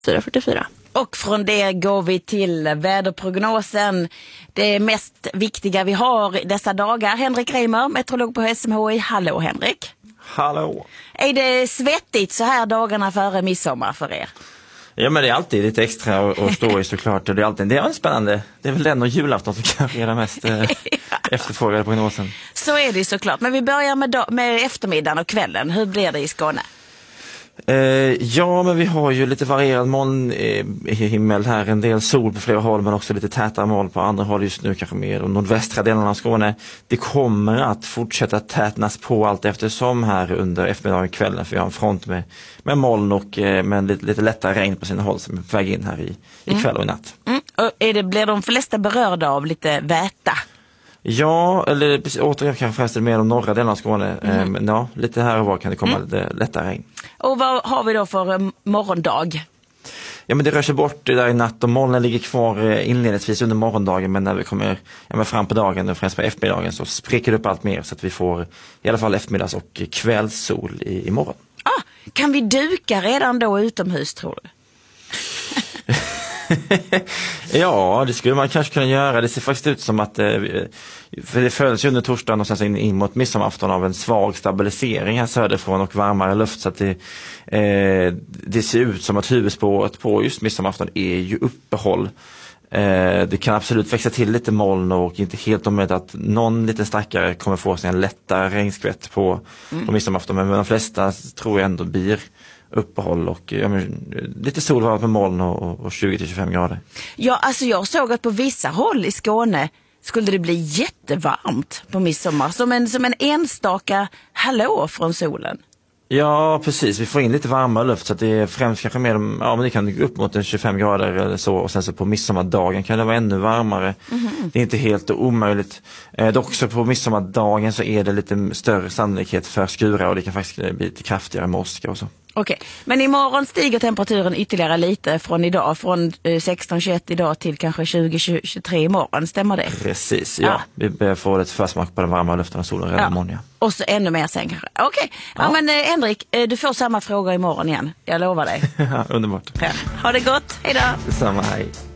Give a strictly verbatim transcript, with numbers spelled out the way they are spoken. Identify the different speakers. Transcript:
Speaker 1: fyra fyrtiofyra. Och från det går vi till väderprognosen. Det mest viktiga vi har dessa dagar. Henrik Reimer, meteorolog på S M H I. Hallå Henrik.
Speaker 2: Hallå.
Speaker 1: Är det svettigt så här dagarna före midsommar för er?
Speaker 2: Ja, men det är alltid lite extra att stå i såklart. Och det är alltid det är spännande. Det är väl den och julafton som kanske är den mest eh, efterfrågade prognosen.
Speaker 1: Så är det såklart. Men vi börjar med, dag- med eftermiddagen och kvällen. Hur blir det i Skåne?
Speaker 2: Eh, ja, men vi har ju lite varierad moln eh, i himmel här. En del sol på flera håll, men också lite tätare moln på andra håll just nu, kanske mer de nordvästra delarna av Skåne. Det kommer att fortsätta tätnas på allt eftersom här under eftermiddagen och kvällen, för vi har en front med, med moln och eh, med lite, lite lättare regn på sina håll som är på väg in här i, i kväll och i natt.
Speaker 1: Mm. Och är det, blir de flesta berörda av lite väta?
Speaker 2: Ja, eller återigen kanske främst mer de norra delarna av Skåne. Mm. Men ja, lite här och var kan det komma mm. lite lättare regn.
Speaker 1: Och vad har vi då för um, morgondag?
Speaker 2: Ja, men det rör sig bort det där i natt och molnen ligger kvar inledningsvis under morgondagen, men när vi kommer ja, men fram på dagen och främst på eftermiddagen så spricker det upp allt mer så att vi får i alla fall eftermiddags- och kvällssol i, i morgon.
Speaker 1: Ah, kan vi duka redan då utomhus, tror du?
Speaker 2: Ja, det skulle man kanske kunna göra. Det ser faktiskt ut som att för det följs ju under torsdagen och sen in, in mot midsommarafton av en svag stabilisering här söderifrån och varmare luft, så att det, eh, det ser ut som att huvudspåret på just midsommarafton är ju uppehåll. Eh, det kan absolut växa till lite moln och inte helt omöjligt att någon lite stackare kommer få sig en lättare regnskvätt på, mm. på midsommarafton, men de flesta tror jag ändå blir uppehåll och ja, men, lite solvarmt med moln och, och tjugo till tjugofem grader.
Speaker 1: Ja, alltså jag såg att på vissa håll i Skåne skulle det bli jättevarmt på midsommar. Som en, som en enstaka hallå från solen.
Speaker 2: Ja, precis. Vi får in lite varmare luft så att det är främst kanske mer, ja men det kan gå upp mot en tjugofem grader eller så, och sen så på midsommardagen kan det vara ännu varmare. Mm-hmm. Det är inte helt omöjligt. Eh, dock så på midsommardagen så är det lite större sannolikhet för skurar och det kan faktiskt bli lite kraftigare moska och så.
Speaker 1: Okej, okay. Men imorgon stiger temperaturen ytterligare lite från idag, från sexton tjugoett idag till kanske tjugo tjugotre imorgon, stämmer det?
Speaker 2: Precis, ja. ja. Vi börjar få lite försmak på den varma luften och solen redan imorgon, ja.
Speaker 1: Och så ännu mer sen kanske. Okej, okay. ja. ja men eh, Henrik, eh, du får samma fråga imorgon igen, jag lovar dig.
Speaker 2: Underbart.
Speaker 1: Ja. Ha det gott, hej då!
Speaker 2: Detsamma, hej.